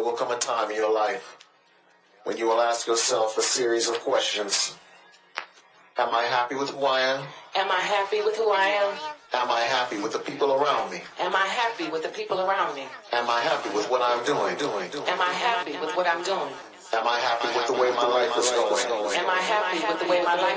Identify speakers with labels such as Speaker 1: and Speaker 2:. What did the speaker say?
Speaker 1: will come a time in your life when you will ask yourself a series of questions. Am I happy with who I am?
Speaker 2: Am I happy with who I am?
Speaker 1: Am I happy with the people around me?
Speaker 2: Am I happy with the people around me?
Speaker 1: Am I happy with what I'm doing?
Speaker 2: Am I happy with what I'm doing?
Speaker 1: Am I happy with the way my life is going?
Speaker 2: Am I happy with the way my life